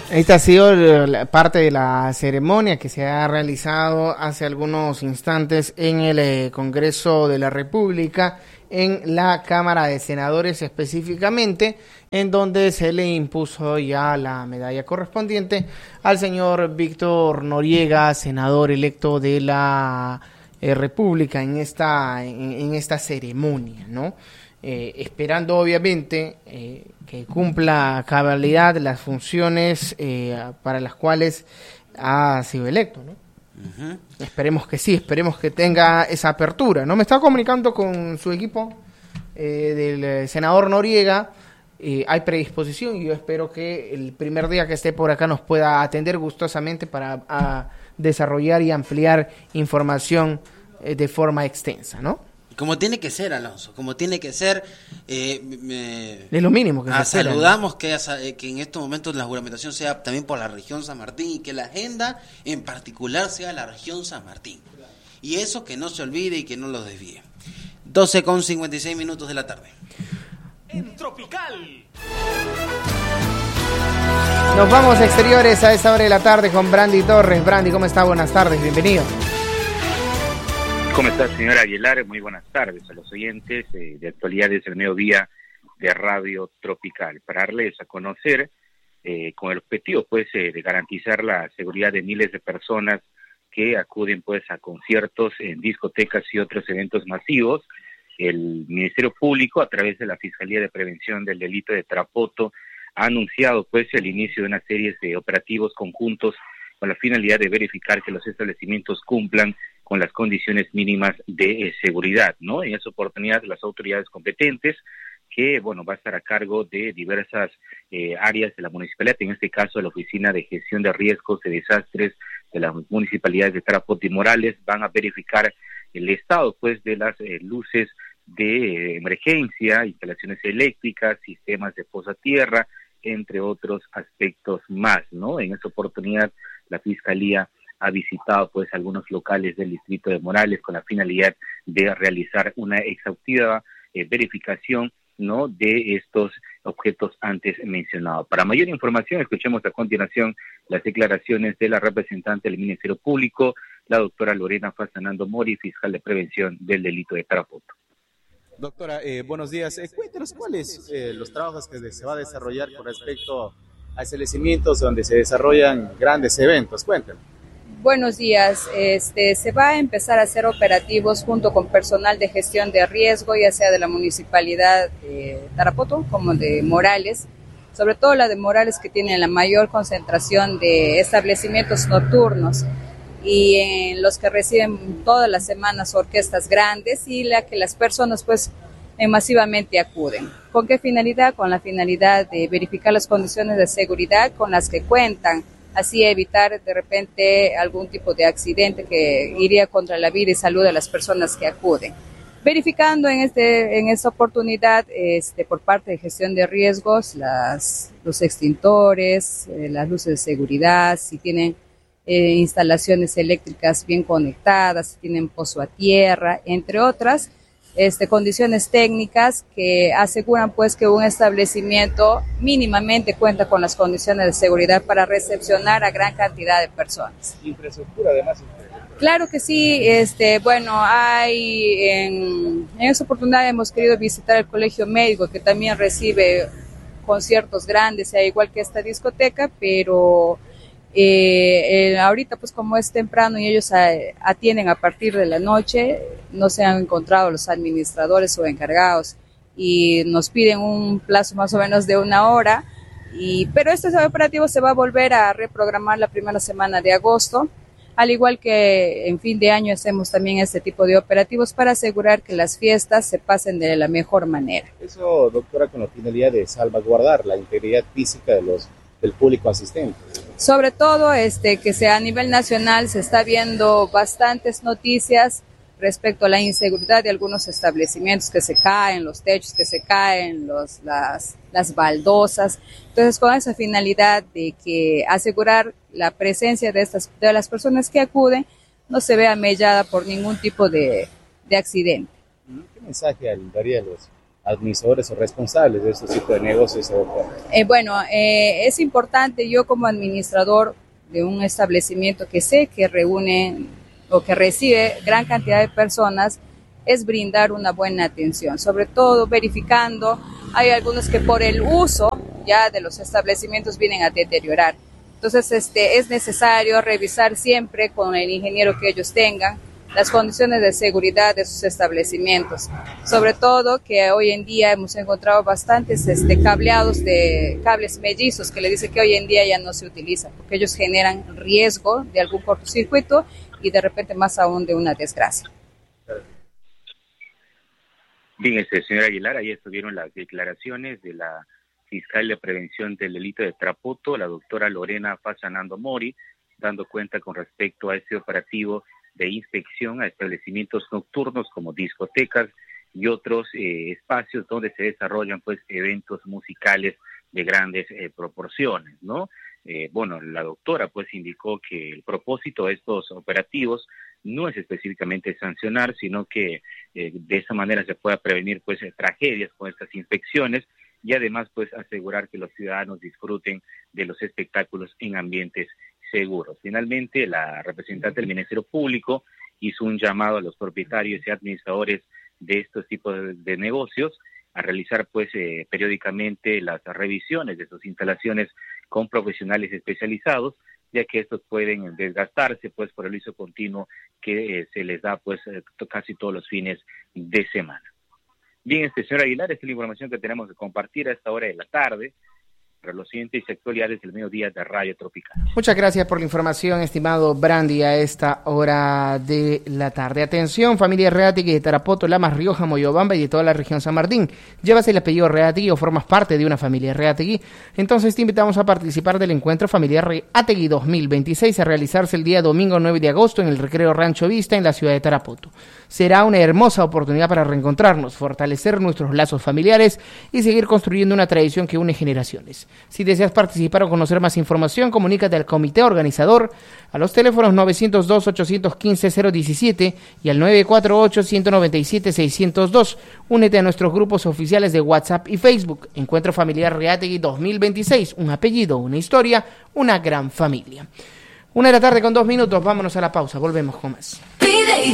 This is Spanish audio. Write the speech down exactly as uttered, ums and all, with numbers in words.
Esta ha sido la parte de la ceremonia que se ha realizado hace algunos instantes en el eh, Congreso de la República, en la Cámara de Senadores específicamente, en donde se le impuso ya la medalla correspondiente al señor Víctor Noriega, senador electo de la eh, República en esta, en, en esta ceremonia, ¿no? Eh, esperando obviamente eh, que cumpla a cabalidad las funciones eh, para las cuales ha sido electo, ¿no? Uh-huh. Esperemos que sí, esperemos que tenga esa apertura, ¿no? Me estaba comunicando con su equipo eh, del senador Noriega, eh, hay predisposición y yo espero que el primer día que esté por acá nos pueda atender gustosamente para a desarrollar y ampliar información eh, de forma extensa, ¿no? Como tiene que ser, Alonso, como tiene que ser. Eh, me, es lo mínimo que se ah, espera, saludamos ¿no? que, que en estos momentos la juramentación sea también por la región San Martín y que la agenda en particular sea la región San Martín. Y eso que no se olvide y que no lo desvíe. doce con cincuenta y seis minutos de la tarde. En Tropical. Nos vamos a exteriores a esta hora de la tarde con Brandy Torres. Brandy, ¿cómo está? Buenas tardes, bienvenido. ¿Cómo está, señora Aguilar? Muy buenas tardes a los oyentes eh, de Actualidades del Mediodía de Radio Tropical. Para darles a conocer, eh, con el objetivo pues eh, de garantizar la seguridad de miles de personas que acuden pues a conciertos en discotecas y otros eventos masivos, el Ministerio Público, a través de la Fiscalía de Prevención del Delito de Tarapoto, ha anunciado pues el inicio de una serie de operativos conjuntos con la finalidad de verificar que los establecimientos cumplan con las condiciones mínimas de eh, seguridad, ¿no? En esa oportunidad, las autoridades competentes, que, bueno, va a estar a cargo de diversas eh, áreas de la municipalidad, en este caso la Oficina de Gestión de Riesgos de Desastres de las municipalidades de Tarapoto y Morales, van a verificar el estado, pues, de las eh, luces de eh, emergencia, instalaciones eléctricas, sistemas de fosa tierra, entre otros aspectos más, ¿no? En esa oportunidad, la Fiscalía ha visitado pues algunos locales del distrito de Morales con la finalidad de realizar una exhaustiva eh, verificación, ¿no?, de estos objetos antes mencionados. Para mayor información, escuchemos a continuación las declaraciones de la representante del Ministerio Público, la doctora Lorena Fasanando Mori, fiscal de prevención del delito de Tarapoto. Doctora, eh, buenos días. Eh, cuéntanos cuáles eh, los trabajos que se va a desarrollar con respecto a establecimientos donde se desarrollan grandes eventos. Cuéntanos. Buenos días. Este, se va a empezar a hacer operativos junto con personal de gestión de riesgo, ya sea de la municipalidad de Tarapoto como de Morales, sobre todo la de Morales, que tiene la mayor concentración de establecimientos nocturnos y en los que reciben todas las semanas orquestas grandes y la que las personas pues masivamente acuden. ¿Con qué finalidad? Con la finalidad de verificar las condiciones de seguridad con las que cuentan, así evitar de repente algún tipo de accidente que iría contra la vida y salud de las personas que acuden. Verificando en este en esta oportunidad este por parte de gestión de riesgos las los extintores, eh, las luces de seguridad, si tienen eh, instalaciones eléctricas bien conectadas, si tienen pozo a tierra, entre otras Este, condiciones técnicas que aseguran pues que un establecimiento mínimamente cuenta con las condiciones de seguridad para recepcionar a gran cantidad de personas. Infraestructura además. Claro que sí, este, bueno, hay en, en esa oportunidad hemos querido visitar el Colegio Médico, que también recibe conciertos grandes, igual que esta discoteca, pero Eh, eh, ahorita pues como es temprano y ellos a, atienden a partir de la noche, no se han encontrado los administradores o encargados y nos piden un plazo más o menos de una hora, y, pero este operativo se va a volver a reprogramar la primera semana de agosto, al igual que en fin de año hacemos también este tipo de operativos para asegurar que las fiestas se pasen de la mejor manera. Eso, doctora, con la finalidad de salvaguardar la integridad física de los del público asistente. Sobre todo este que sea a nivel nacional se está viendo bastantes noticias respecto a la inseguridad de algunos establecimientos, que se caen los techos, que se caen los las las baldosas. Entonces, con esa finalidad de que asegurar la presencia de estas de las personas que acuden no se vea mellada por ningún tipo de, de accidente. ¿Qué mensaje daría a los administradores o responsables de estos tipos de negocios? Eh, bueno, eh, es importante, yo como administrador de un establecimiento que sé que reúne o que recibe gran cantidad de personas, es brindar una buena atención, sobre todo verificando, hay algunos que por el uso ya de los establecimientos vienen a deteriorar. Entonces este, es necesario revisar siempre con el ingeniero que ellos tengan las condiciones de seguridad de sus establecimientos. Sobre todo que hoy en día hemos encontrado bastantes este, cableados de cables mellizos que le dicen que hoy en día ya no se utilizan porque ellos generan riesgo de algún cortocircuito y de repente más aún de una desgracia. Bien, este, señor Aguilar, ahí estuvieron las declaraciones de la fiscal de prevención del delito de Tarapoto, la doctora Lorena Fasanando Mori, dando cuenta con respecto a este operativo de inspección a establecimientos nocturnos como discotecas y otros eh, espacios donde se desarrollan pues eventos musicales de grandes eh, proporciones, ¿no? Eh, bueno, la doctora pues indicó que el propósito de estos operativos no es específicamente sancionar, sino que eh, de esa manera se pueda prevenir pues eh, tragedias con estas inspecciones y además pues asegurar que los ciudadanos disfruten de los espectáculos en ambientes seguros. Finalmente, la representante del Ministerio Público hizo un llamado a los propietarios y administradores de estos tipos de, de negocios a realizar pues eh, periódicamente las revisiones de sus instalaciones con profesionales especializados, ya que estos pueden desgastarse pues por el uso continuo que eh, se les da pues eh, casi todos los fines de semana. Bien, este señor Aguilar, esta es la información que tenemos que compartir a esta hora de la tarde. Para los siguientes actualidades del mediodía de Radio Tropical. Muchas gracias por la información, estimado Brandy, a esta hora de la tarde. Atención, familia Reategui de Tarapoto, Lamas, Rioja, Moyobamba y de toda la región San Martín. Llevas el apellido Reategui o formas parte de una familia Reategui. Entonces te invitamos a participar del encuentro familiar Reategui dos mil veintiséis a realizarse el día domingo nueve de agosto en el Recreo Rancho Vista en la ciudad de Tarapoto. Será una hermosa oportunidad para reencontrarnos, fortalecer nuestros lazos familiares y seguir construyendo una tradición que une generaciones. Si deseas participar o conocer más información, comunícate al comité organizador a los teléfonos nueve cero dos, ocho uno cinco, cero uno siete y al nueve cuatro ocho, uno nueve siete, seis cero dos. Únete a nuestros grupos oficiales de WhatsApp y Facebook. Encuentro Familiar Reategui dos mil veintiséis, un apellido, una historia, una gran familia. Una de la tarde con dos minutos, vámonos a la pausa, volvemos con más.